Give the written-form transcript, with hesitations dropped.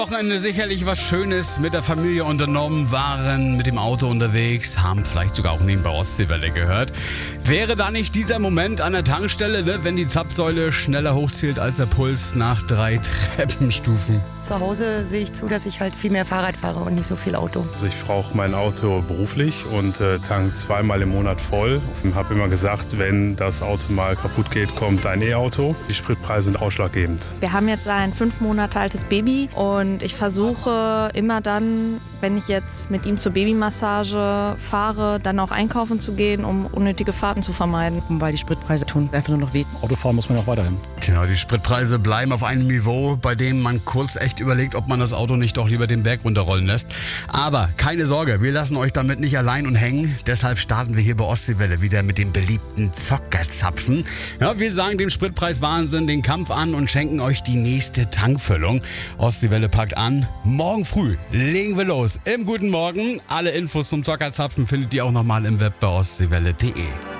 Wochenende sicherlich was Schönes mit der Familie unternommen, waren mit dem Auto unterwegs, haben vielleicht sogar auch nebenbei Ostseewelle gehört. Wäre da nicht dieser Moment an der Tankstelle, ne, wenn die Zapfsäule schneller hochzählt als der Puls nach 3 Treppenstufen? Zu Hause sehe ich zu, dass ich halt viel mehr Fahrrad fahre und nicht so viel Auto. Also ich brauche mein Auto beruflich und tank 2-mal im Monat voll. Ich habe immer gesagt, wenn das Auto mal kaputt geht, kommt ein E-Auto. Die Spritpreise sind ausschlaggebend. Wir haben jetzt ein 5 Monate altes Baby und ich versuche immer dann, wenn ich jetzt mit ihm zur Babymassage fahre, dann auch einkaufen zu gehen, um unnötige Fahrten zu vermeiden. Weil die Spritpreise tun einfach nur noch weh. Autofahren muss man auch weiterhin. Genau, die Spritpreise bleiben auf einem Niveau, bei dem man kurz echt überlegt, ob man das Auto nicht doch lieber den Berg runterrollen lässt. Aber keine Sorge, wir lassen euch damit nicht allein und hängen. Deshalb starten wir hier bei Ostseewelle wieder mit dem beliebten Zockerzapfen. Ja, wir sagen dem Spritpreis-Wahnsinn den Kampf an und schenken euch die nächste Tankfüllung. Ostseewelle packt an. Morgen früh legen wir los. Im Guten Morgen. Alle Infos zum Zockerzapfen findet ihr auch nochmal im Web bei ostseewelle.de.